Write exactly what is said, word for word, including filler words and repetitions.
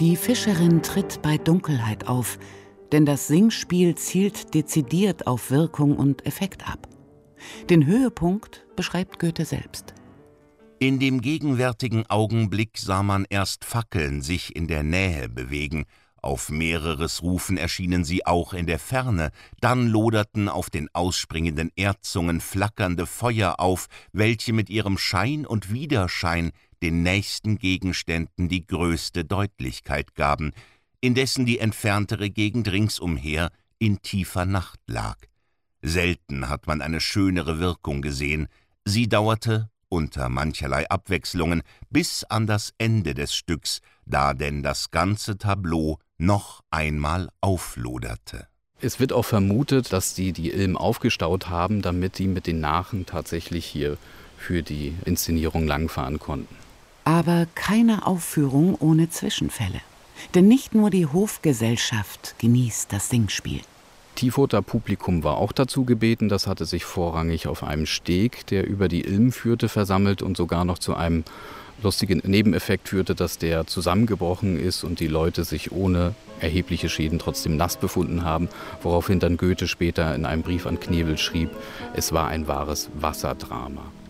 Die Fischerin tritt bei Dunkelheit auf, denn das Singspiel zielt dezidiert auf Wirkung und Effekt ab. Den Höhepunkt beschreibt Goethe selbst. In dem gegenwärtigen Augenblick sah man erst Fackeln sich in der Nähe bewegen, auf mehreres Rufen erschienen sie auch in der Ferne, dann loderten auf den ausspringenden Erdzungen flackernde Feuer auf, welche mit ihrem Schein und Widerschein den nächsten Gegenständen die größte Deutlichkeit gaben, indessen die entferntere Gegend ringsumher in tiefer Nacht lag. Selten hat man eine schönere Wirkung gesehen, sie dauerte, unter mancherlei Abwechslungen, bis an das Ende des Stücks, da denn das ganze Tableau noch einmal aufloderte. Es wird auch vermutet, dass die die Ilm aufgestaut haben, damit die mit den Nachen tatsächlich hier für die Inszenierung langfahren konnten. Aber keine Aufführung ohne Zwischenfälle. Denn nicht nur die Hofgesellschaft genießt das Singspiel. Tiefurter Publikum war auch dazu gebeten, das hatte sich vorrangig auf einem Steg, der über die Ilm führte, versammelt und sogar noch zu einem lustigen Nebeneffekt führte, dass der zusammengebrochen ist und die Leute sich ohne erhebliche Schäden trotzdem nass befunden haben, woraufhin dann Goethe später in einem Brief an Knebel schrieb, es war ein wahres Wasserdrama.